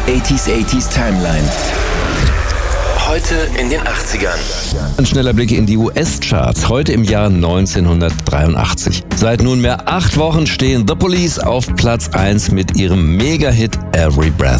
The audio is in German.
80s Timeline. Heute in den 80ern. Ein schneller Blick in die US-Charts. Heute im Jahr 1983. Seit nunmehr 8 Wochen stehen The Police auf Platz 1 mit ihrem Mega-Hit Every Breath